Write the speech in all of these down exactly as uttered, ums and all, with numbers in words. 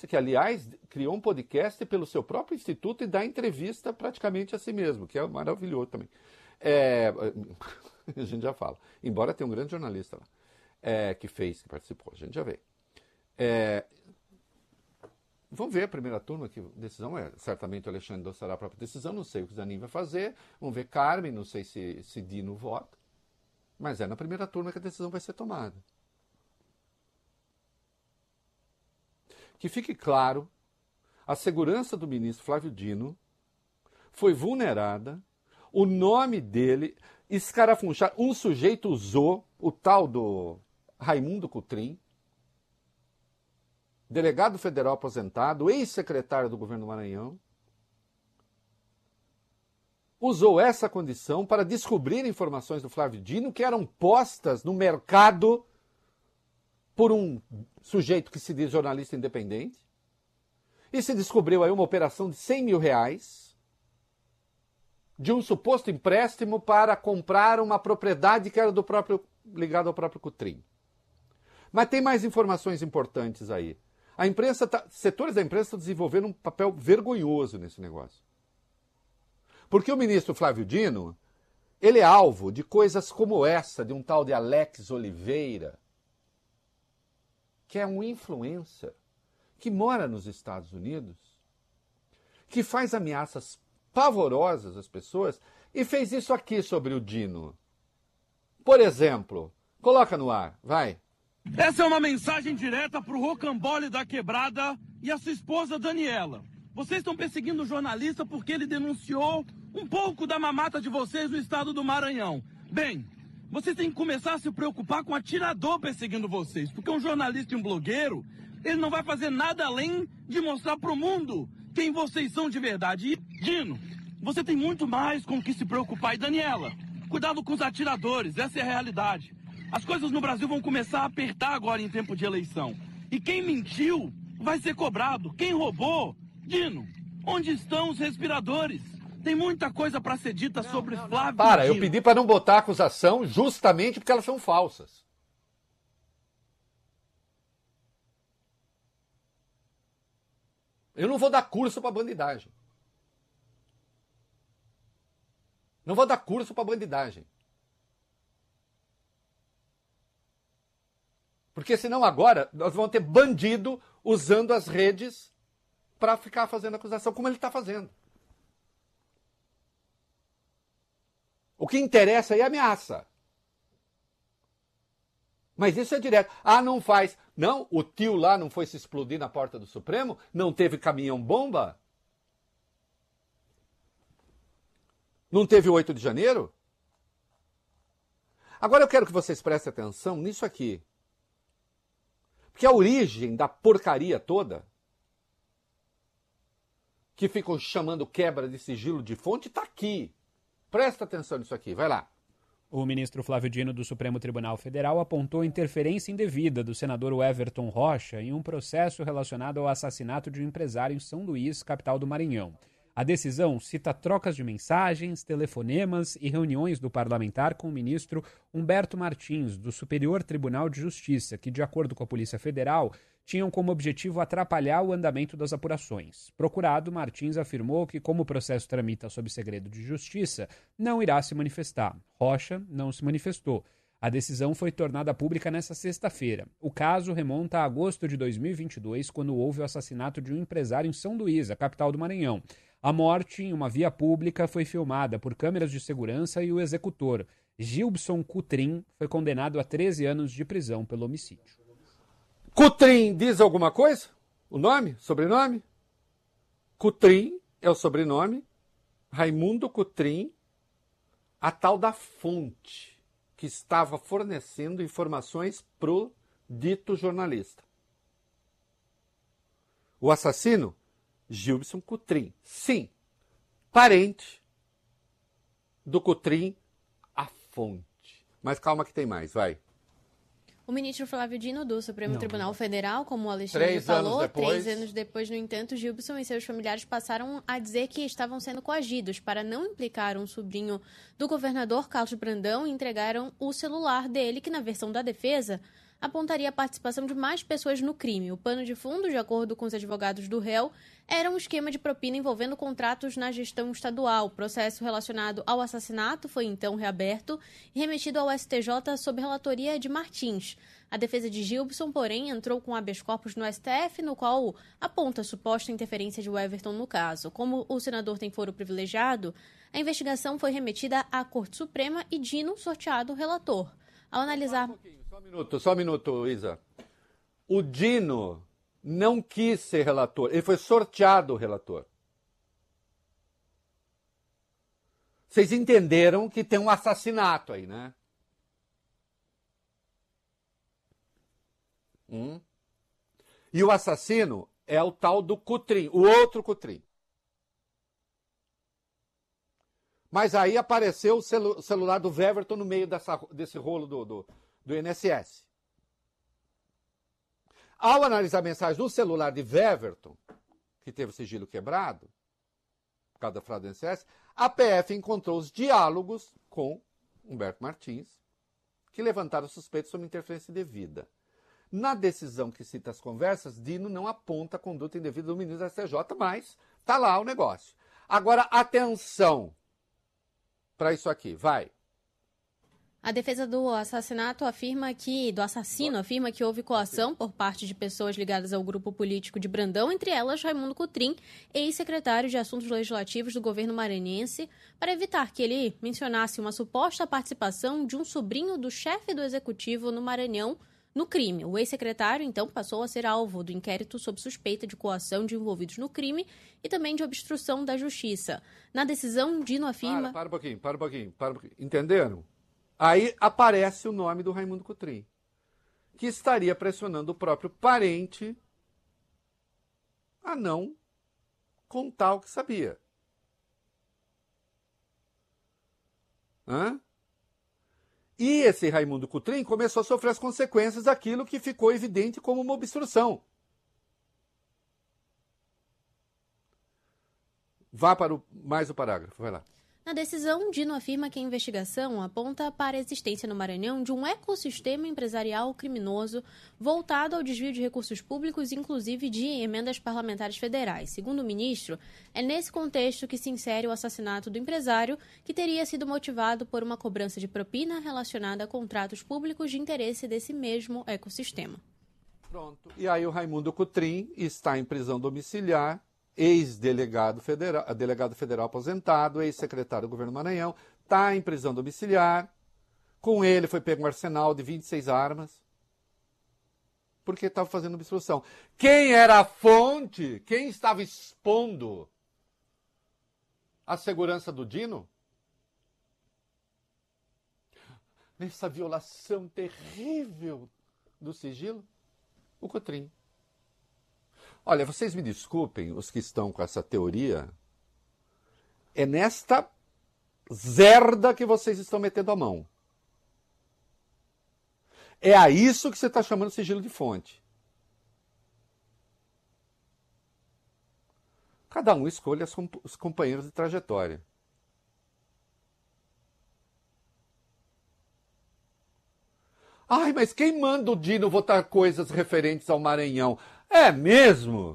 jornalista que, aliás, criou um podcast pelo seu próprio instituto e dá entrevista praticamente a si mesmo, que é maravilhoso também. É, a gente já fala. Embora tenha um grande jornalista lá, é, que fez, que participou, a gente já vê. É, vamos ver a primeira turma, que decisão é, certamente o Alexandre endossará a própria decisão, não sei o que o Zanin vai fazer, vamos ver Carmen, não sei se, se Dino vota, mas é na primeira turma que a decisão vai ser tomada. Que fique claro, a segurança do ministro Flávio Dino foi vulnerada, o nome dele, escarafunchar, um sujeito usou o tal do Raimundo Cotrim, delegado federal aposentado, ex-secretário do governo do Maranhão, usou essa condição para descobrir informações do Flávio Dino que eram postas no mercado por um sujeito que se diz jornalista independente, e se descobriu aí uma operação de cem mil reais de um suposto empréstimo para comprar uma propriedade que era do próprio, ligada ao próprio Cotrim. Mas tem mais informações importantes aí. A imprensa tá, setores da imprensa estão desenvolvendo um papel vergonhoso nesse negócio. Porque o ministro Flávio Dino, ele é alvo de coisas como essa, de um tal de Alex Oliveira, que é um influencer, que mora nos Estados Unidos, que faz ameaças pavorosas às pessoas e fez isso aqui sobre o Dino. Por exemplo, coloca no ar, vai. Essa é uma mensagem direta para o Rocambole da Quebrada e a sua esposa Daniela. Vocês estão perseguindo o jornalista porque ele denunciou um pouco da mamata de vocês no estado do Maranhão. Bem, vocês têm que começar a se preocupar com o atirador perseguindo vocês, porque um jornalista e um blogueiro, ele não vai fazer nada além de mostrar para o mundo quem vocês são de verdade. E, Dino, você tem muito mais com o que se preocupar. E, Daniela, cuidado com os atiradores, essa é a realidade. As coisas no Brasil vão começar a apertar agora em tempo de eleição. E quem mentiu vai ser cobrado. Quem roubou, Dino, onde estão os respiradores? Tem muita coisa para ser dita não, sobre não, Flávio não. Para, Dino. eu pedi para não botar acusação justamente porque elas são falsas. Eu não vou dar curso para bandidagem. Não vou dar curso para bandidagem. Porque senão agora nós vamos ter bandido usando as redes para ficar fazendo acusação, como ele está fazendo. O que interessa aí é ameaça. Mas isso é direto. Ah, não faz. Não, o tio lá não foi se explodir na porta do Supremo? Não teve caminhão-bomba? Não teve o oito de janeiro? Agora eu quero que vocês prestem atenção nisso aqui. Porque a origem da porcaria toda, que ficam chamando quebra de sigilo de fonte, está aqui. Presta atenção nisso aqui, vai lá. O ministro Flávio Dino do Supremo Tribunal Federal apontou interferência indevida do senador Everton Rocha em um processo relacionado ao assassinato de um empresário em São Luís, capital do Maranhão. A decisão cita trocas de mensagens, telefonemas e reuniões do parlamentar com o ministro Humberto Martins, do Superior Tribunal de Justiça, que, de acordo com a Polícia Federal, tinham como objetivo atrapalhar o andamento das apurações. Procurado, Martins afirmou que, como o processo tramita sob segredo de justiça, não irá se manifestar. Rocha não se manifestou. A decisão foi tornada pública nesta sexta-feira. O caso remonta a agosto de dois mil e vinte e dois, quando houve o assassinato de um empresário em São Luís, a capital do Maranhão. A morte, em uma via pública, foi filmada por câmeras de segurança e o executor, Gilbson Cotrim, foi condenado a treze anos de prisão pelo homicídio. Cotrim diz alguma coisa? O nome? Sobrenome? Cotrim é o sobrenome. Raimundo Cotrim, a tal da fonte que estava fornecendo informações pro dito jornalista. O assassino? Gilbson Cotrim. Sim, parente do Cotrim, a fonte. Mas calma que tem mais, vai. O ministro Flávio Dino, do Supremo Não, Tribunal não. Federal, como o Alexandre Três falou, anos depois... três anos depois, no entanto, Gilbson e seus familiares passaram a dizer que estavam sendo coagidos para não implicar um sobrinho do governador Carlos Brandão e entregaram o celular dele, que na versão da defesa apontaria a participação de mais pessoas no crime. O pano de fundo, de acordo com os advogados do réu, era um esquema de propina envolvendo contratos na gestão estadual. O processo relacionado ao assassinato foi então reaberto e remetido ao S T J sob relatoria de Martins. A defesa de Gilberson, porém, entrou com habeas corpus no S T F, no qual aponta a suposta interferência de Everton no caso. Como o senador tem foro privilegiado, a investigação foi remetida à Corte Suprema e Dino sorteado relator. Ao analisar... Só um pouquinho, só um minuto, só um minuto, Isa. O Dino não quis ser relator, ele foi sorteado relator. Vocês entenderam que tem um assassinato aí, né? Hum. E o assassino é o tal do Cutrim, o outro Cutrim. Mas aí apareceu o celu- celular do Weverton no meio dessa, desse rolo do, do, do I N S S. Ao analisar a mensagem do celular de Weverton, que teve o sigilo quebrado, por causa da fraude do I N S S, a P F encontrou os diálogos com Humberto Martins, que levantaram suspeitos sobre interferência indevida. Na decisão que cita as conversas, Dino não aponta a conduta indevida do ministro da S T J, mas está lá o negócio. Agora, atenção para isso aqui, vai. A defesa do assassinato afirma que, do assassino afirma que houve coação por parte de pessoas ligadas ao grupo político de Brandão, entre elas Raimundo Cutrim, ex-secretário de Assuntos Legislativos do governo maranhense, para evitar que ele mencionasse uma suposta participação de um sobrinho do chefe do executivo no Maranhão no crime. O ex-secretário, então, passou a ser alvo do inquérito sob suspeita de coação de envolvidos no crime e também de obstrução da justiça. Na decisão, Dino afirma... Para, para um pouquinho, para um pouquinho, para um pouquinho. Entenderam? Aí aparece o nome do Raimundo Cutrim, que estaria pressionando o próprio parente a não contar o que sabia. Hã? E esse Raimundo Cutrim começou a sofrer as consequências daquilo que ficou evidente como uma obstrução. Vá para o, mais o parágrafo, vai lá. Na decisão, Dino afirma que a investigação aponta para a existência no Maranhão de um ecossistema empresarial criminoso voltado ao desvio de recursos públicos, inclusive de emendas parlamentares federais. Segundo o ministro, é nesse contexto que se insere o assassinato do empresário, que teria sido motivado por uma cobrança de propina relacionada a contratos públicos de interesse desse mesmo ecossistema. Pronto. E aí o Raimundo Cutrim está em prisão domiciliar, ex-delegado federal, delegado federal aposentado, ex-secretário do governo do Maranhão, está em prisão domiciliar. Com ele foi pego um arsenal de vinte e seis armas, porque estava fazendo obstrução. Quem era a fonte? Quem estava expondo a segurança do Dino? Nessa violação terrível do sigilo? O Cutrim. Olha, vocês me desculpem, os que estão com essa teoria, é nesta zerda que vocês estão metendo a mão. É a isso que você está chamando de sigilo de fonte. Cada um escolhe os companheiros de trajetória. Ai, mas quem manda o Dino votar coisas referentes ao Maranhão? É mesmo?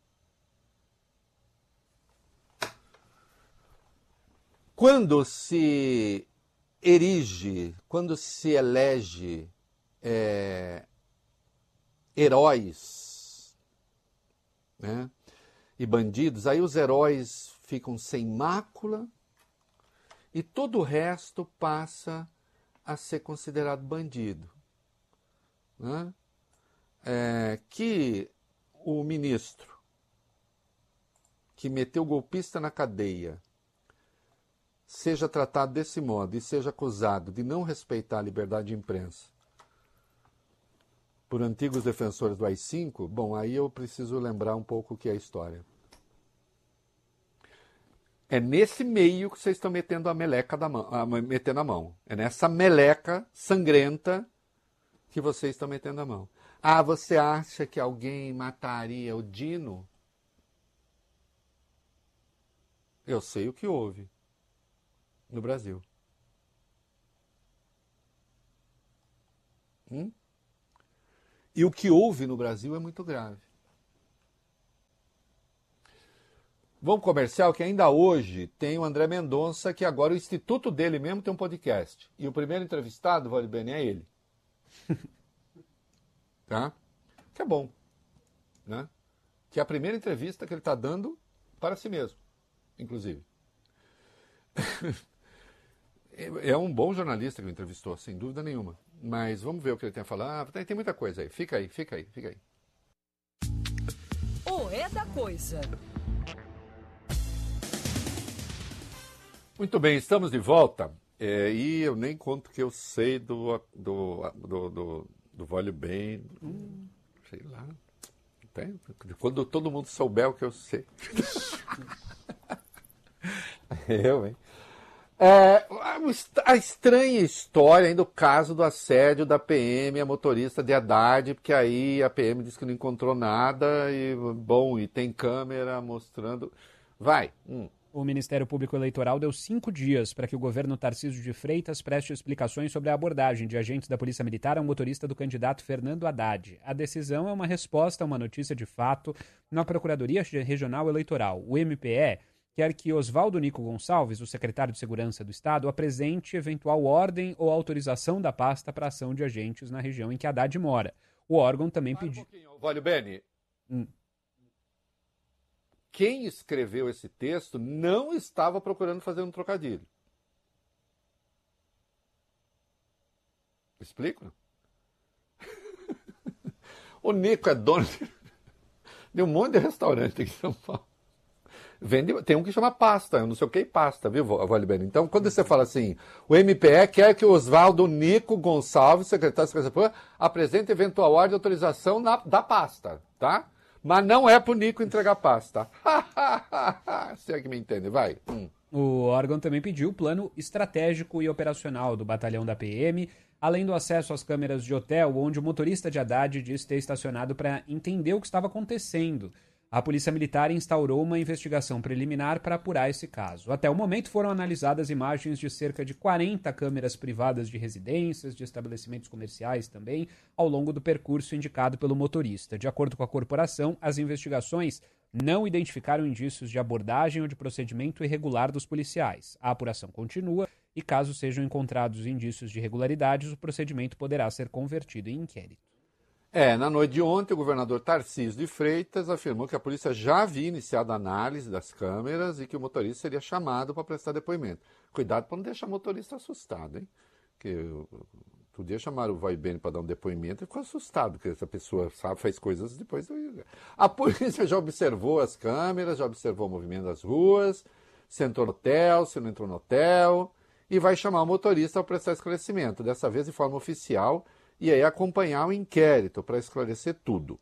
Quando se erige, quando se elege é, heróis, né, e bandidos, aí os heróis ficam sem mácula e todo o resto passa a ser considerado bandido. Né? É, que o ministro que meteu o golpista na cadeia seja tratado desse modo e seja acusado de não respeitar a liberdade de imprensa por antigos defensores do A I cinco, bom, aí eu preciso lembrar um pouco o que é a história. É nesse meio que vocês estão metendo a meleca da mão, a, metendo a mão. É nessa meleca sangrenta que vocês estão metendo a mão. Ah, você acha que alguém mataria o Dino? Eu sei o que houve no Brasil. Hum? E o que houve no Brasil é muito grave. Vamos comercial, que ainda hoje tem o André Mendonça, que agora o instituto dele mesmo tem um podcast. E o primeiro entrevistado, Vale Bene, é ele. Tá? Que é bom. Né? Que é a primeira entrevista que ele está dando para si mesmo, inclusive. É um bom jornalista que o entrevistou, sem dúvida nenhuma. Mas vamos ver o que ele tem a falar. Ah, tem, tem muita coisa aí. Fica aí, fica aí, fica aí. O É da Coisa. Muito bem, estamos de volta. É, e eu nem conto que eu sei do, do, do, do, do Vale Bene. Hum, sei lá. Tem, quando todo mundo souber o que eu sei. eu, hein? É, a estranha história ainda do caso do assédio da P M a motorista de Haddad, porque aí a P M disse que não encontrou nada e, bom, e tem câmera mostrando... Vai. Hum. O Ministério Público Eleitoral deu cinco dias para que o governo Tarcísio de Freitas preste explicações sobre a abordagem de agentes da Polícia Militar a um motorista do candidato Fernando Haddad. A decisão é uma resposta a uma notícia de fato na Procuradoria Regional Eleitoral. O M P E quer que Oswaldo Nico Gonçalves, o secretário de Segurança do Estado, apresente eventual ordem ou autorização da pasta para ação de agentes na região em que Haddad mora. O órgão também pediu... Um Vale Bene. Hum. Quem escreveu esse texto não estava procurando fazer um trocadilho. Explico? O Nico é dono de, de um monte de restaurante aqui em São Paulo. Vende, tem um que chama pasta, eu não sei o que pasta, viu, Vale Bene? Então, quando você fala assim, o M P E quer que o Oswaldo Nico Gonçalves, secretário de Segurança Pública, apresente eventual ordem de autorização na, da pasta, tá? Mas não é pro Nico entregar pasta. Você é que me entende, vai. Hum. O órgão também pediu o plano estratégico e operacional do batalhão da P M, além do acesso às câmeras de hotel, onde o motorista de Haddad disse ter estacionado para entender o que estava acontecendo. A Polícia Militar instaurou uma investigação preliminar para apurar esse caso. Até o momento foram analisadas imagens de cerca de quarenta câmeras privadas de residências, de estabelecimentos comerciais também, ao longo do percurso indicado pelo motorista. De acordo com a corporação, as investigações não identificaram indícios de abordagem ou de procedimento irregular dos policiais. A apuração continua e, caso sejam encontrados indícios de irregularidades, o procedimento poderá ser convertido em inquérito. É, na noite de ontem, o governador Tarcísio de Freitas afirmou que a polícia já havia iniciado a análise das câmeras e que o motorista seria chamado para prestar depoimento. Cuidado para não deixar o motorista assustado, hein? Porque outro dia chamaram o Vai Bene para dar um depoimento e ficou assustado, porque essa pessoa sabe, faz coisas depois. A polícia já observou as câmeras, já observou o movimento das ruas, se entrou no hotel, se não entrou no hotel, e vai chamar o motorista para prestar esclarecimento, dessa vez de forma oficial, e aí acompanhar o inquérito para esclarecer tudo.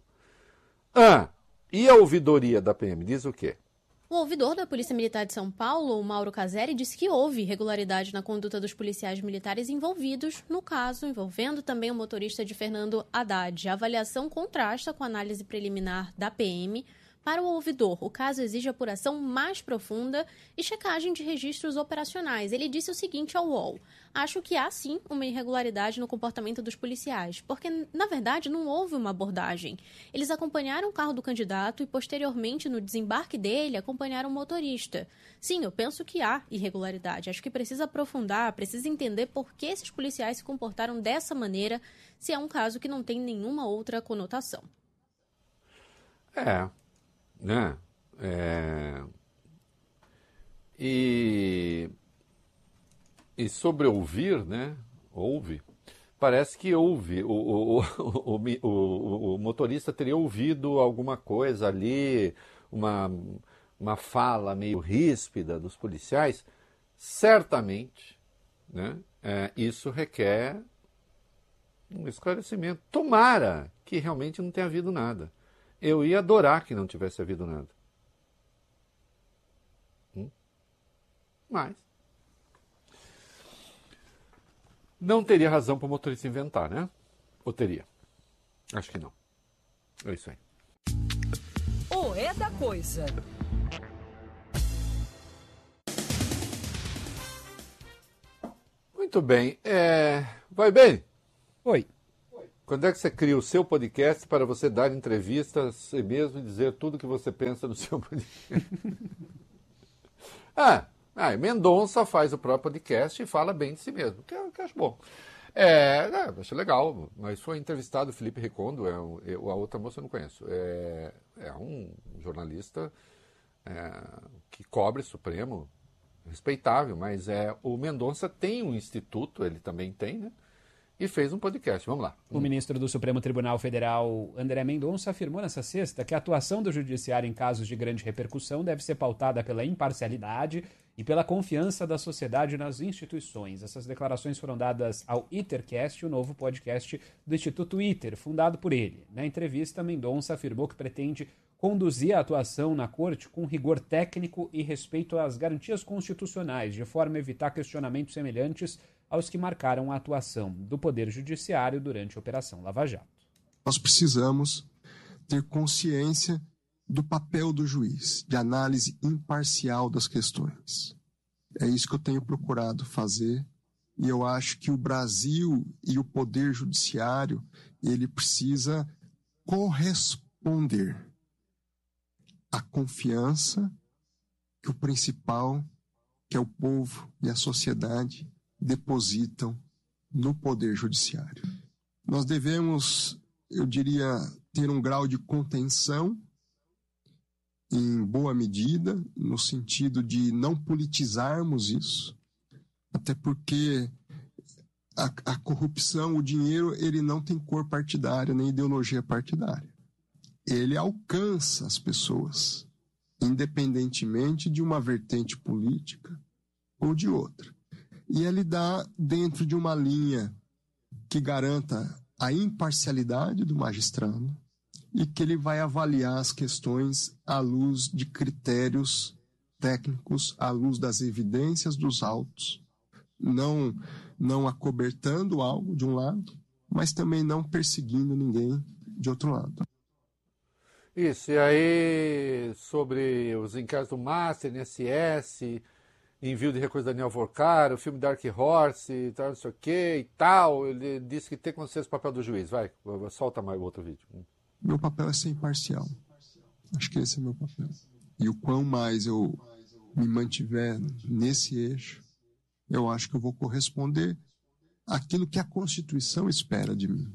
Ah, e a ouvidoria da P M diz o quê? O ouvidor da Polícia Militar de São Paulo, Mauro Caseri, disse que houve irregularidade na conduta dos policiais militares envolvidos no caso, envolvendo também o motorista de Fernando Haddad. A avaliação contrasta com a análise preliminar da P M. Para o ouvidor, o caso exige apuração mais profunda e checagem de registros operacionais. Ele disse o seguinte ao U O L: acho que há sim uma irregularidade no comportamento dos policiais, porque, na verdade, não houve uma abordagem. Eles acompanharam o carro do candidato e, posteriormente, no desembarque dele, acompanharam o motorista. Sim, eu penso que há irregularidade. Acho que precisa aprofundar, precisa entender por que esses policiais se comportaram dessa maneira, se é um caso que não tem nenhuma outra conotação. É... Né? É... E... e sobre ouvir, né? Ouve. Parece que ouve. O, o, o, o, o, o motorista teria ouvido alguma coisa ali, uma, uma fala meio ríspida dos policiais. Certamente, né? É, isso requer um esclarecimento. Tomara que realmente não tenha havido nada. Eu ia adorar que não tivesse havido nada. Hum? Mas não teria razão para o motorista inventar, né? Ou teria? Acho que não. É isso aí. O É da Coisa. Muito bem. É... Vai bem? Oi. Quando é que você cria o seu podcast para você dar entrevista a si mesmo e dizer tudo o que você pensa no seu podcast? ah, ah, Mendonça faz o próprio podcast e fala bem de si mesmo, que eu, que eu acho bom. É, é, acho legal, mas foi entrevistado o Felipe Recondo, é um, eu, a outra moça eu não conheço. É, é um jornalista é, que cobre Supremo, respeitável, mas é, o Mendonça tem um instituto, ele também tem, né? E fez um podcast. Vamos lá. O ministro do Supremo Tribunal Federal, André Mendonça, afirmou nesta sexta que a atuação do judiciário em casos de grande repercussão deve ser pautada pela imparcialidade e pela confiança da sociedade nas instituições. Essas declarações foram dadas ao ITERcast, o novo podcast do Instituto ITER, fundado por ele. Na entrevista, Mendonça afirmou que pretende conduzir a atuação na corte com rigor técnico e respeito às garantias constitucionais, de forma a evitar questionamentos semelhantes aos que marcaram a atuação do Poder Judiciário durante a Operação Lava Jato. Nós precisamos ter consciência do papel do juiz, de análise imparcial das questões. É isso que eu tenho procurado fazer, e eu acho que o Brasil e o Poder Judiciário, ele precisa corresponder à confiança que o principal, que é o povo e a sociedade, depositam no Poder Judiciário. Nós devemos, eu diria, ter um grau de contenção em boa medida, no sentido de não politizarmos isso, até porque a, a corrupção, o dinheiro, ele não tem cor partidária, nem ideologia partidária. Ele alcança as pessoas, independentemente de uma vertente política ou de outra. E ele dá dentro de uma linha que garanta a imparcialidade do magistrado e que ele vai avaliar as questões à luz de critérios técnicos, à luz das evidências dos autos, não, não acobertando algo de um lado, mas também não perseguindo ninguém de outro lado. Isso, e aí sobre os inquéritos do Master, N S S, envio de recurso da Daniel Vorcar, o filme Dark Horse, tal, não sei o que e tal, ele disse que tem que acontecer esse papel do juiz. Vai, solta mais outro vídeo. Meu papel é ser imparcial. Acho que esse é o meu papel. E o quão mais eu me mantiver nesse eixo, eu acho que eu vou corresponder àquilo que a Constituição espera de mim.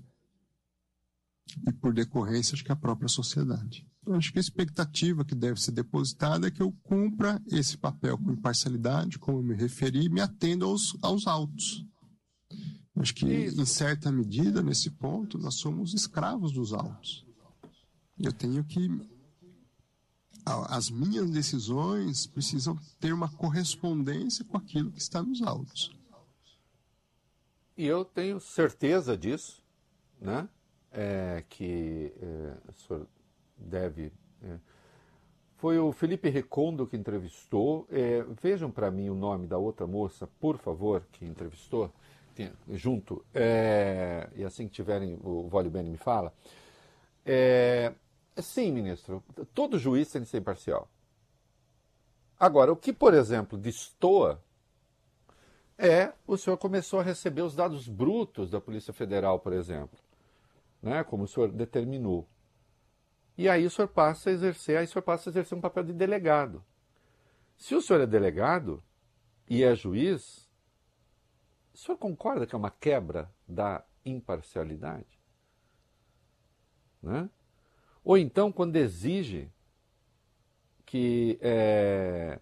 E, por decorrência, acho que a própria sociedade. Então, acho que a expectativa que deve ser depositada é que eu cumpra esse papel com imparcialidade, como eu me referi, e me atenda aos, aos autos. Acho que, em certa medida, nesse ponto, nós somos escravos dos autos. Eu tenho que... As minhas decisões precisam ter uma correspondência com aquilo que está nos autos. E eu tenho certeza disso, né? É, que é, o senhor deve... É. Foi o Felipe Recondo que entrevistou. É, vejam para mim o nome da outra moça, por favor, que entrevistou, tem, junto. É, e assim que tiverem, o Vólio Bene me fala. É, sim, ministro, todo juiz tem que ser imparcial. Agora, o que, por exemplo, destoa é o senhor começou a receber os dados brutos da Polícia Federal, por exemplo. Né, como o senhor determinou. E aí o senhor passa a exercer, aí o senhor passa a exercer um papel de delegado. Se o senhor é delegado e é juiz, o senhor concorda que é uma quebra da imparcialidade? Né? Ou então, quando exige que, é,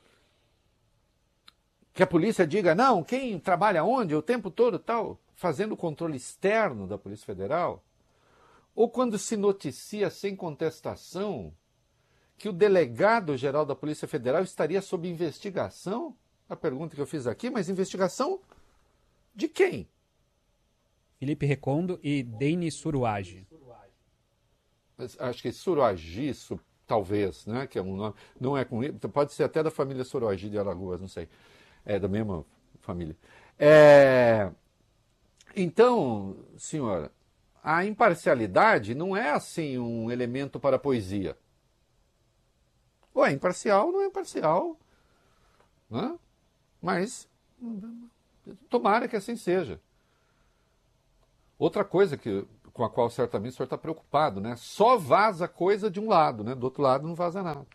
que a polícia diga, não, quem trabalha onde, o tempo todo tal, fazendo o controle externo da Polícia Federal, ou quando se noticia sem contestação que o delegado-geral da Polícia Federal estaria sob investigação? A pergunta que eu fiz aqui, mas investigação de quem? Felipe Recondo e Denis Suruagi. Acho que Suruagi, su, talvez, né? Que é um nome, não é com ele, pode ser até da família Suruagi de Alagoas, não sei. É da mesma família. É, então, senhora, a imparcialidade não é assim um elemento para a poesia. Ou é imparcial, não é imparcial. Né? Mas tomara que assim seja. Outra coisa que, com a qual certamente o senhor está preocupado, né? Só vaza coisa de um lado, né? Do outro lado não vaza nada.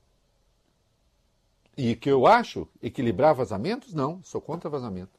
E que eu acho, equilibrar vazamentos, não, sou contra vazamento.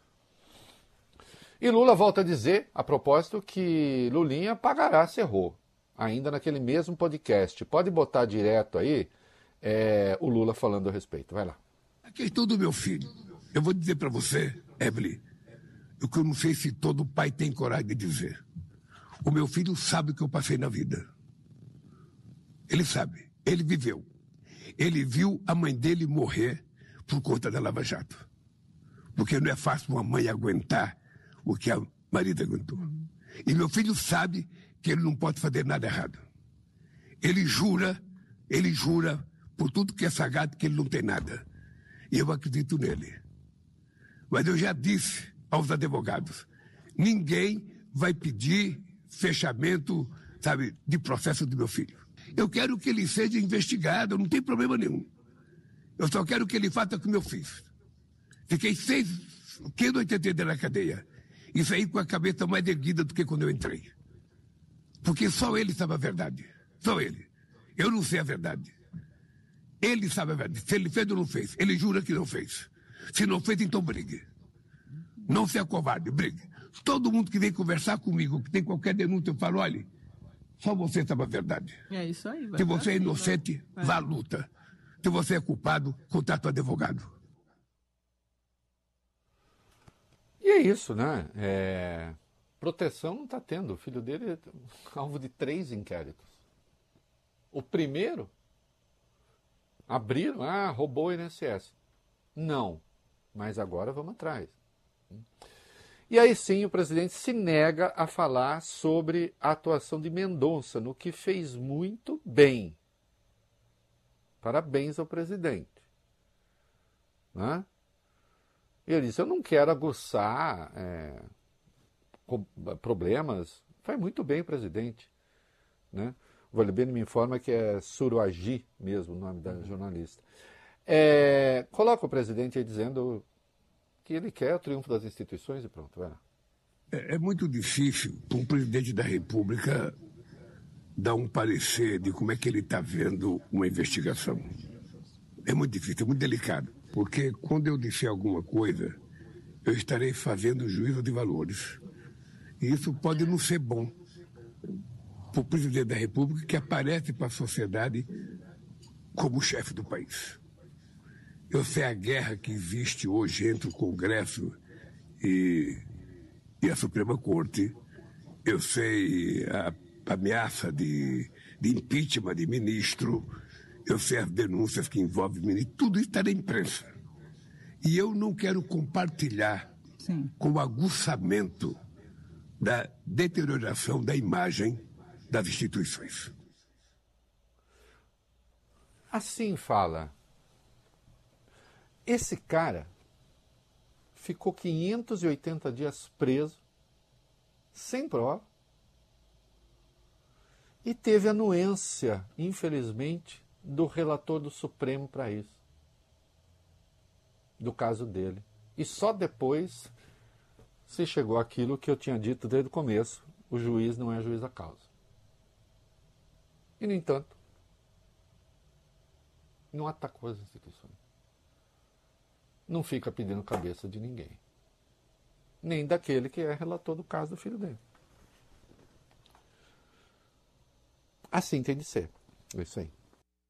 E Lula volta a dizer, a propósito, que Lulinha pagará se errou. Ainda naquele mesmo podcast. Pode botar direto aí é, o Lula falando a respeito. Vai lá. A questão do meu filho. Eu vou dizer para você, Evelyn, o que eu não sei se todo pai tem coragem de dizer. O meu filho sabe o que eu passei na vida. Ele sabe. Ele viveu. Ele viu a mãe dele morrer por conta da Lava Jato. Porque não é fácil uma mãe aguentar o que a marido aguentou. E meu filho sabe que ele não pode fazer nada errado. Ele jura, ele jura por tudo que é sagrado que ele não tem nada. E eu acredito nele. Mas eu já disse aos advogados, ninguém vai pedir fechamento, sabe, de processo do meu filho. Eu quero que ele seja investigado, não tem problema nenhum. Eu só quero que ele faça o que eu fiz. Fiquei seis, quinze, oitenta dias na cadeia. E saí com a cabeça mais erguida do que quando eu entrei. Porque só ele sabe a verdade. Só ele. Eu não sei a verdade. Ele sabe a verdade. Se ele fez ou não fez. Ele jura que não fez. Se não fez, então brigue. Não seja covarde, brigue. Todo mundo que vem conversar comigo, que tem qualquer denúncia, eu falo, olha, só você sabe a verdade. É isso aí. Se você é inocente, vai. vá à luta. Se você é culpado, contrata o advogado. E é isso, né? É... Proteção não está tendo. O filho dele é alvo de três inquéritos. O primeiro, abriram, ah, roubou o I N S S. Não, mas agora vamos atrás. E aí sim o presidente se nega a falar sobre a atuação de Mendonça, no que fez muito bem. Parabéns ao presidente. Né? E ele disse, eu não quero aguçar é, problemas. Faz muito bem o presidente. Né? O Valibene me informa que é Suruagi mesmo o nome da jornalista. É, coloca o presidente aí dizendo que ele quer o triunfo das instituições e pronto, vai lá. É, é muito difícil para um presidente da República dar um parecer de como é que ele está vendo uma investigação. É muito difícil, é muito delicado. Porque quando eu disser alguma coisa, eu estarei fazendo juízo de valores. E isso pode não ser bom para o presidente da República que aparece para a sociedade como chefe do país. Eu sei a guerra que existe hoje entre o Congresso e, e a Suprema Corte. Eu sei a ameaça de, de impeachment de ministro. Eu sei as denúncias que envolvem ministro. Tudo isso está na imprensa. E eu não quero compartilhar Sim. com o aguçamento da deterioração da imagem das instituições. Assim fala. Esse cara ficou quinhentos e oitenta dias preso, sem prova, e teve anuência, infelizmente, do relator do Supremo para isso, do caso dele. E só depois se chegou àquilo que eu tinha dito desde o começo, o juiz não é juiz da causa. E, no entanto, não atacou as instituições. Não fica pedindo cabeça de ninguém. Nem daquele que é relator do caso do filho dele. Assim tem de ser. É isso aí.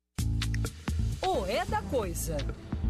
O É da Coisa.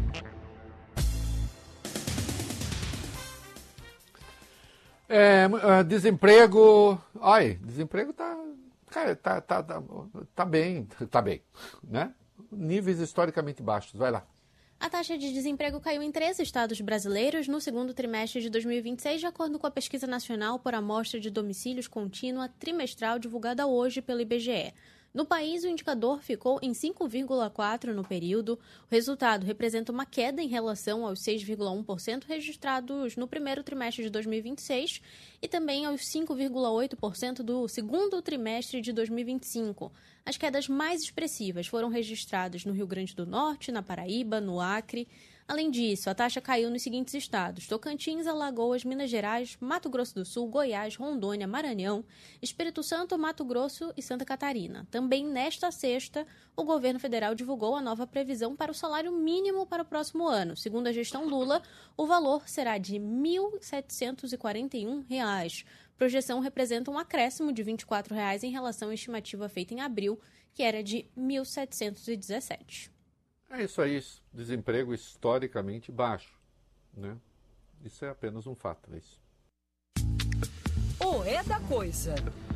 É, desemprego... Olha, desemprego tá, cara, tá, tá, tá, tá bem, tá bem, né? Níveis historicamente baixos. Vai lá. A taxa de desemprego caiu em três estados brasileiros no segundo trimestre de dois mil e vinte e seis, de acordo com a Pesquisa Nacional por Amostra de Domicílios Contínua Trimestral divulgada hoje pelo I B G E. No país, o indicador ficou em cinco vírgula quatro por cento no período. O resultado representa uma queda em relação aos seis vírgula um por cento registrados no primeiro trimestre de dois mil e vinte e seis e também aos cinco vírgula oito por cento do segundo trimestre de dois mil e vinte e cinco. As quedas mais expressivas foram registradas no Rio Grande do Norte, na Paraíba, no Acre. Além disso, a taxa caiu nos seguintes estados: Tocantins, Alagoas, Minas Gerais, Mato Grosso do Sul, Goiás, Rondônia, Maranhão, Espírito Santo, Mato Grosso e Santa Catarina. Também nesta sexta, o governo federal divulgou a nova previsão para o salário mínimo para o próximo ano. Segundo a gestão Lula, o valor será de mil setecentos e quarenta e um reais. A projeção representa um acréscimo de vinte e quatro reais em relação à estimativa feita em abril, que era de mil setecentos e dezessete. É isso aí, desemprego historicamente baixo, né? Isso é apenas um fato, é isso. O É da Coisa.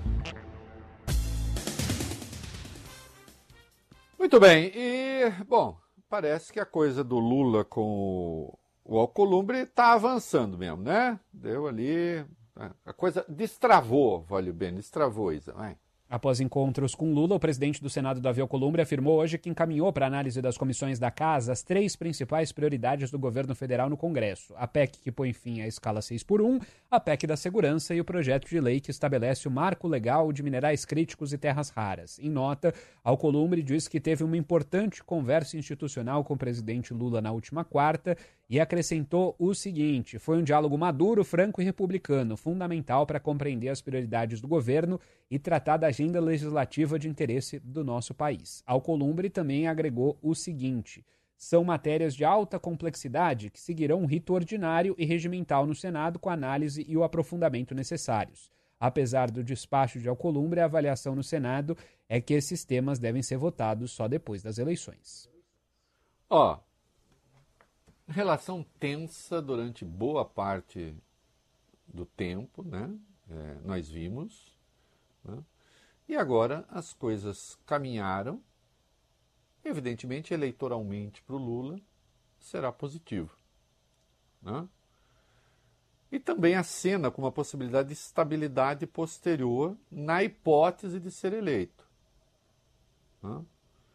Muito bem, e, bom, parece que a coisa do Lula com o Alcolumbre está avançando mesmo, né? Deu ali, a coisa destravou, vale bem, destravou, Isa, vai. Após encontros com Lula, o presidente do Senado, Davi Alcolumbre, afirmou hoje que encaminhou para análise das comissões da Casa as três principais prioridades do governo federal no Congresso: a P E C que põe fim à escala seis por um, a P E C da segurança e o projeto de lei que estabelece o marco legal de minerais críticos e terras raras. Em nota, Alcolumbre diz que teve uma importante conversa institucional com o presidente Lula na última quarta e acrescentou o seguinte: foi um diálogo maduro, franco e republicano, fundamental para compreender as prioridades do governo e tratar da agenda legislativa de interesse do nosso país. Alcolumbre também agregou o seguinte: são matérias de alta complexidade que seguirão um rito ordinário e regimental no Senado com a análise e o aprofundamento necessários. Apesar do despacho de Alcolumbre, a avaliação no Senado é que esses temas devem ser votados só depois das eleições. Ó, relação tensa durante boa parte do tempo, né? É, nós vimos, né? E agora as coisas caminharam. Evidentemente, eleitoralmente para o Lula será positivo, né? E também acena com uma possibilidade de estabilidade posterior na hipótese de ser eleito, né?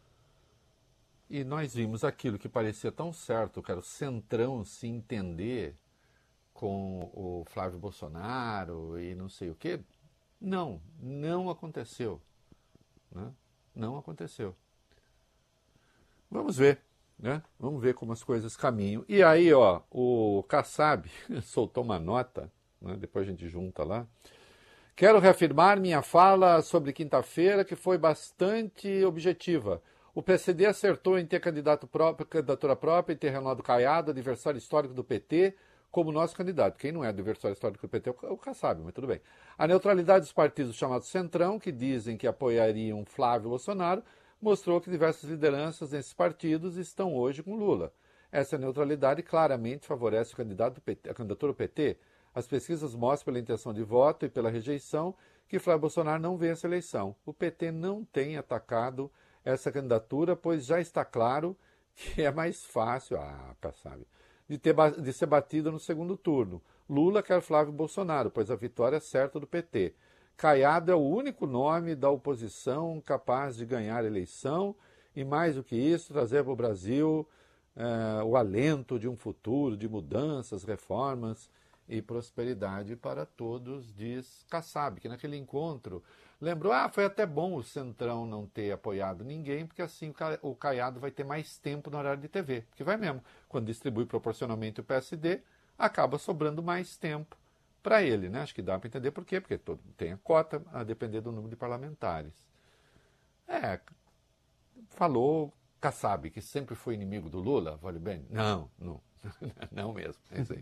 E nós vimos aquilo que parecia tão certo, que era o Centrão se entender com o Flávio Bolsonaro e não sei o quê. Não, não aconteceu, né? Não aconteceu. Vamos ver, né? Vamos ver como as coisas caminham. E aí, ó, o Kassab soltou uma nota, né? Depois a gente junta lá. Quero reafirmar minha fala sobre quinta-feira, que foi bastante objetiva. O P C D acertou em ter candidato próprio, candidatura própria, em ter Ronaldo Caiado, adversário histórico do P T, como nosso candidato. Quem não é adversário histórico do P T é o Kassab, mas tudo bem. A neutralidade dos partidos chamados Centrão, que dizem que apoiariam Flávio Bolsonaro, mostrou que diversas lideranças desses partidos estão hoje com Lula. Essa neutralidade claramente favorece o candidato do P T, a candidatura do P T. As pesquisas mostram pela intenção de voto e pela rejeição que Flávio Bolsonaro não vence a eleição. O P T não tem atacado essa candidatura, pois já está claro que é mais fácil, ah, Kassab, de, ter, de ser batida no segundo turno. Lula quer Flávio Bolsonaro, pois a vitória é certa do P T. Caiado é o único nome da oposição capaz de ganhar a eleição e, mais do que isso, trazer para o Brasil eh, o alento de um futuro de mudanças, reformas e prosperidade para todos, diz Kassab, que naquele encontro lembrou, ah, foi até bom o Centrão não ter apoiado ninguém, porque assim o Caiado vai ter mais tempo no horário de T V, porque vai mesmo, quando distribui proporcionalmente o P S D, acaba sobrando mais tempo para ele, né? Acho que dá para entender por quê, porque todo, tem a cota a depender do número de parlamentares. É, falou Kassab, que sempre foi inimigo do Lula, vale bem? Não, não, não mesmo, é isso aí.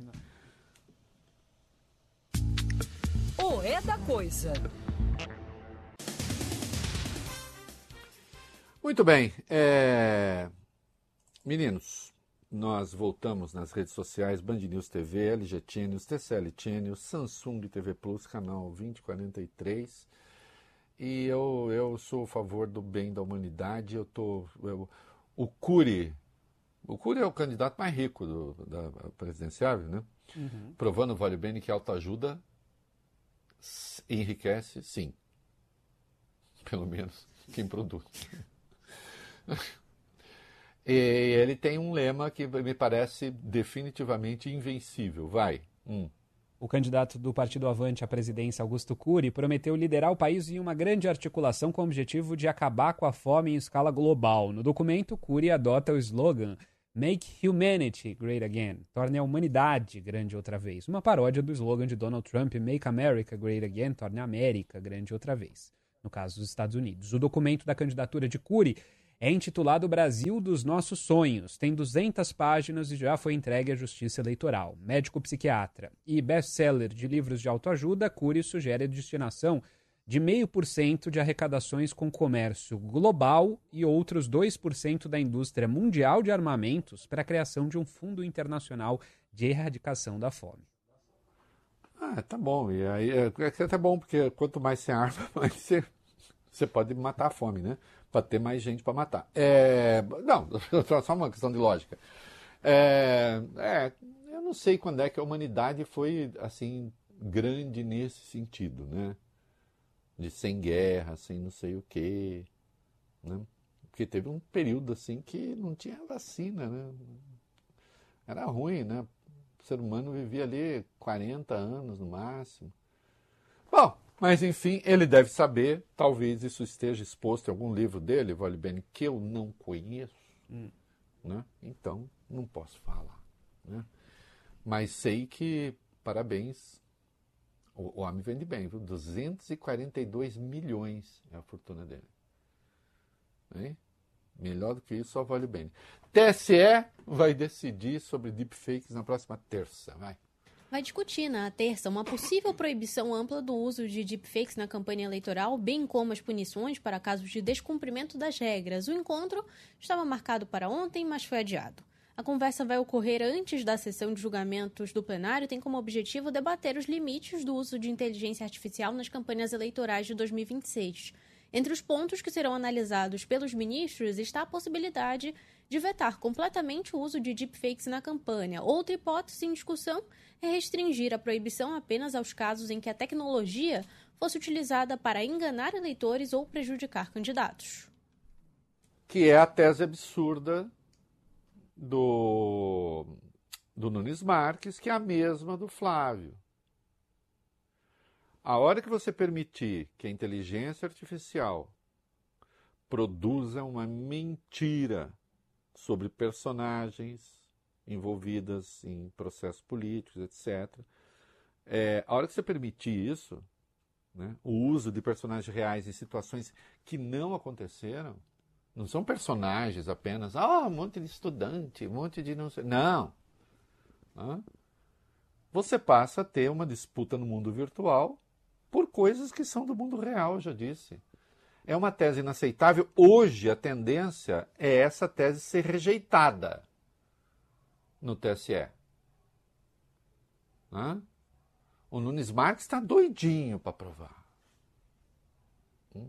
O É da Coisa. Muito bem, é... meninos, nós voltamos nas redes sociais, Band News T V, L G Channels, T C L Channels, Samsung T V Plus, canal vinte quarenta e três, e eu, eu sou a favor do bem da humanidade. Eu tô, eu, o Cury, o Cury é o candidato mais rico do, da presidenciável, né? Uhum. Provando, vale bem, que autoajuda enriquece, sim, pelo menos quem produz. E ele tem um lema que me parece definitivamente invencível. Vai. Hum. O candidato do Partido Avante à presidência, Augusto Cury, prometeu liderar o país em uma grande articulação com o objetivo de acabar com a fome em escala global. No documento, Cury adota o slogan Make Humanity Great Again, torne a humanidade grande outra vez, uma paródia do slogan de Donald Trump, Make America Great Again, torne a América grande outra vez, no caso dos Estados Unidos. O documento da candidatura de Cury é intitulado Brasil dos Nossos Sonhos, tem duzentas páginas e já foi entregue à Justiça Eleitoral. Médico psiquiatra e best-seller de livros de autoajuda, Cury sugere a destinação de zero vírgula cinco por cento de arrecadações com comércio global e outros dois por cento da indústria mundial de armamentos para a criação de um fundo internacional de erradicação da fome. Ah, tá bom. E aí é, é até bom, porque quanto mais você arma, mais você, você pode matar a fome, né? Para ter mais gente para matar. É, não, só uma questão de lógica. É, é, eu não sei quando é que a humanidade foi assim grande nesse sentido, né? De sem guerra, sem não sei o quê, né? Porque teve um período assim que não tinha vacina, né? Era ruim, né? O ser humano vivia ali quarenta anos no máximo. Bom, mas enfim, ele deve saber, talvez isso esteja exposto em algum livro dele, vale bem, que eu não conheço, hum. né? Então não posso falar, né? Mas sei que, parabéns, o homem vende bem, viu? duzentos e quarenta e dois milhões é a fortuna dele. Hein? Melhor do que isso, só vale bem. T S E vai decidir sobre deepfakes na próxima terça. Vai. Vai discutir na terça uma possível proibição ampla do uso de deepfakes na campanha eleitoral, bem como as punições para casos de descumprimento das regras. O encontro estava marcado para ontem, mas foi adiado. A conversa vai ocorrer antes da sessão de julgamentos do plenário e tem como objetivo debater os limites do uso de inteligência artificial nas campanhas eleitorais de dois mil e vinte e seis. Entre os pontos que serão analisados pelos ministros está a possibilidade de vetar completamente o uso de deepfakes na campanha. Outra hipótese em discussão é restringir a proibição apenas aos casos em que a tecnologia fosse utilizada para enganar eleitores ou prejudicar candidatos. Que é a tese absurda do, do Nunes Marques, que é a mesma do Flávio. A hora que você permitir que a inteligência artificial produza uma mentira sobre personagens envolvidas em processos políticos, etcétera, é, a hora que você permitir isso, né, o uso de personagens reais em situações que não aconteceram, não são personagens apenas, ah, um monte de estudante, um monte de não sei... Não. Ah, você passa a ter uma disputa no mundo virtual por coisas que são do mundo real, já disse. É uma tese inaceitável. Hoje a tendência é essa tese ser rejeitada no T S E. Ah? O Nunes Marques está doidinho para provar. Hum?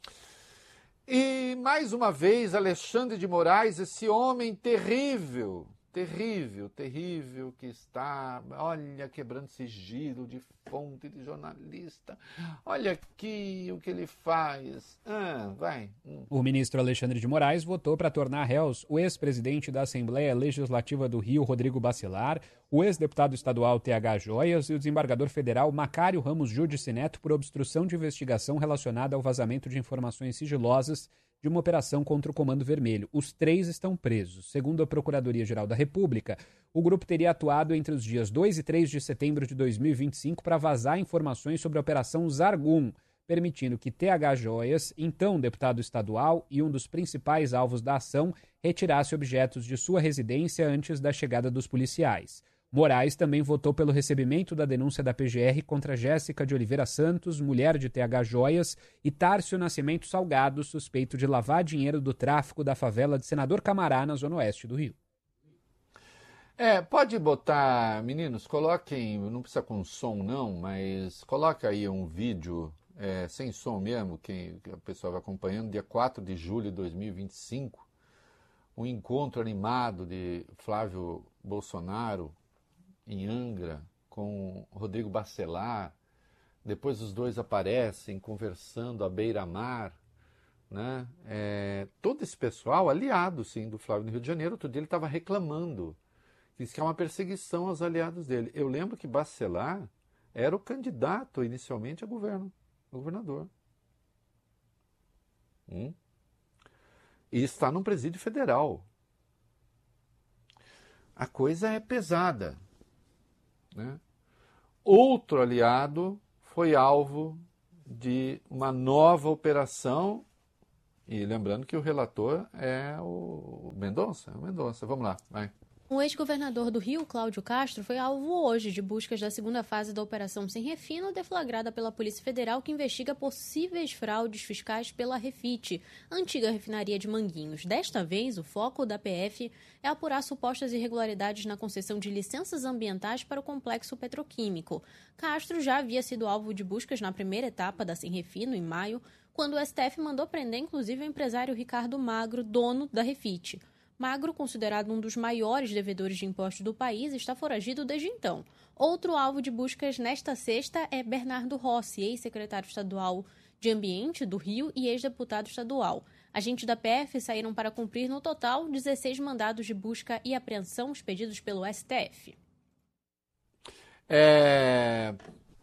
E, mais uma vez, Alexandre de Moraes, esse homem terrível, terrível, terrível, que está, olha, quebrando sigilo de fonte de jornalista. Olha aqui o que ele faz. Ah, vai. Hum. O ministro Alexandre de Moraes votou para tornar réus o ex-presidente da Assembleia Legislativa do Rio, Rodrigo Bacelar, o ex-deputado estadual T H Joias e o desembargador federal Macário Ramos Judice Neto por obstrução de investigação relacionada ao vazamento de informações sigilosas de uma operação contra o Comando Vermelho. Os três estão presos. Segundo a Procuradoria-Geral da República, o grupo teria atuado entre os dias dois e três de setembro de dois mil e vinte e cinco para vazar informações sobre a Operação Zargum, permitindo que T H Joias, então deputado estadual e um dos principais alvos da ação, retirasse objetos de sua residência antes da chegada dos policiais. Moraes também votou pelo recebimento da denúncia da P G R contra Jéssica de Oliveira Santos, mulher de T H Joias, e Tárcio Nascimento Salgado, suspeito de lavar dinheiro do tráfico da favela de Senador Camará, na zona oeste do Rio. É, pode botar, meninos, coloquem, não precisa com som não, mas coloca aí um vídeo é, sem som mesmo, que, que a pessoa vai acompanhando, dia quatro de julho de dois mil e vinte e cinco, um encontro animado de Flávio Bolsonaro em Angra, com Rodrigo Bacelar. Depois os dois aparecem conversando à beira-mar, né? É, todo esse pessoal, aliado sim do Flávio no Rio de Janeiro, outro dia ele estava reclamando, disse que é uma perseguição aos aliados dele. Eu lembro que Bacelar era o candidato inicialmente a governo, a governador. Hum? E está num presídio federal. a coisa é pesada, né? Outro aliado foi alvo de uma nova operação, e lembrando que o relator é o Mendonça, é o Mendonça. Vamos lá, vai. O ex-governador do Rio, Cláudio Castro, foi alvo hoje de buscas da segunda fase da Operação Sem Refino, deflagrada pela Polícia Federal, que investiga possíveis fraudes fiscais pela Refit, antiga refinaria de Manguinhos. Desta vez, o foco da P F é apurar supostas irregularidades na concessão de licenças ambientais para o complexo petroquímico. Castro já havia sido alvo de buscas na primeira etapa da Sem Refino, em maio, quando o S T F mandou prender inclusive o empresário Ricardo Magro, dono da Refit. Magro, considerado um dos maiores devedores de impostos do país, está foragido desde então. Outro alvo de buscas nesta sexta é Bernardo Rossi, ex-secretário estadual de Ambiente do Rio e ex-deputado estadual. Agentes da P F saíram para cumprir, no total, dezesseis mandados de busca e apreensão expedidos pelo S T F. É...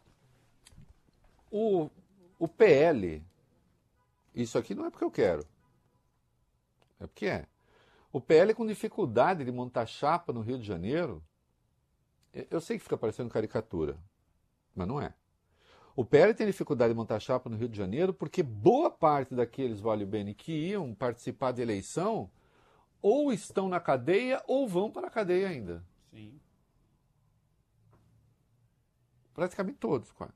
O, o P L, isso aqui não é porque eu quero, é porque é. O P L com dificuldade de montar chapa no Rio de Janeiro, eu sei que fica parecendo caricatura, mas não é. O P L tem dificuldade de montar chapa no Rio de Janeiro porque boa parte daqueles vale bene que iam participar da eleição ou estão na cadeia ou vão para a cadeia ainda. Sim. Praticamente todos, quase.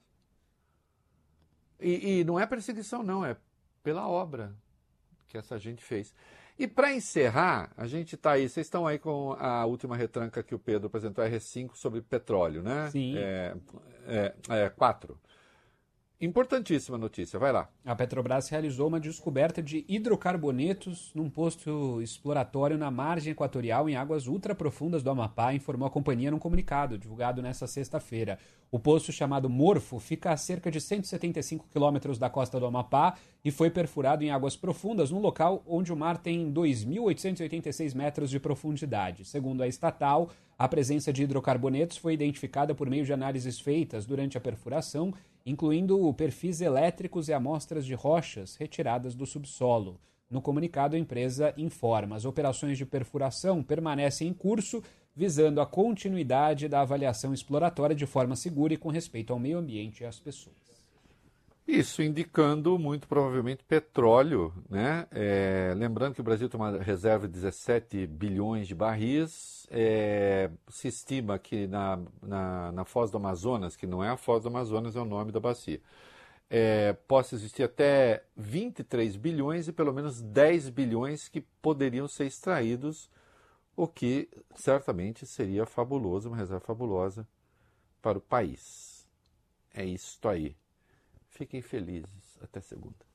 E, e não é perseguição, não, é pela obra que essa gente fez. E para encerrar, a gente está aí, vocês estão aí com a última retranca que o Pedro apresentou, R cinco, sobre petróleo, né? Sim. É, é, é, quatro. Importantíssima notícia, vai lá. A Petrobras realizou uma descoberta de hidrocarbonetos num posto exploratório na margem equatorial em águas ultraprofundas do Amapá, informou a companhia num comunicado divulgado nesta sexta-feira. O poço, chamado Morfo, fica a cerca de cento e setenta e cinco quilômetros da costa do Amapá e foi perfurado em águas profundas, num local onde o mar tem dois mil oitocentos e oitenta e seis metros de profundidade. Segundo a estatal, a presença de hidrocarbonetos foi identificada por meio de análises feitas durante a perfuração, incluindo perfis elétricos e amostras de rochas retiradas do subsolo. No comunicado, a empresa informa: as operações de perfuração permanecem em curso, visando a continuidade da avaliação exploratória de forma segura e com respeito ao meio ambiente e às pessoas. Isso indicando muito provavelmente petróleo, né? É, lembrando que o Brasil tem uma reserva de dezessete bilhões de barris. É, se estima que na, na, na Foz do Amazonas, que não é a Foz do Amazonas, é o nome da bacia, é, possa existir até vinte e três bilhões e pelo menos dez bilhões que poderiam ser extraídos, o que certamente seria fabuloso, uma reserva fabulosa para o país. É isso aí. Fiquem felizes. Até segunda.